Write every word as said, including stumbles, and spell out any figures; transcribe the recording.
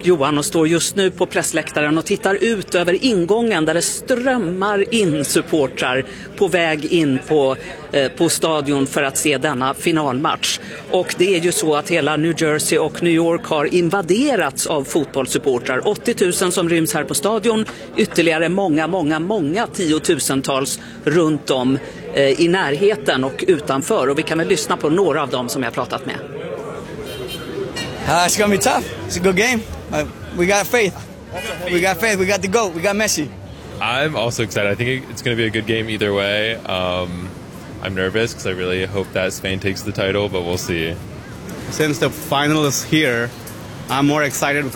Johan, och står just nu på pressläktaren och tittar ut över ingången där det strömmar in supportrar på väg in på, eh, på stadion för att se denna finalmatch. Och det är ju så att hela New Jersey och New York har invaderats av fotbollssupportrar. åttio tusen som ryms här på stadion, ytterligare många, många, många tiotusentals runt om eh, i närheten och utanför. Och vi kan väl lyssna på några av dem som jag pratat med. Uh, it's gonna be tough. It's a good game. Uh, we got faith. We got faith. We got the GOAT. We got Messi. I'm also excited. I think it's going to be a good game either way. Um, I'm nervous because I really hope that Spain takes the title, but we'll see. Since the final is here, I'm more excited because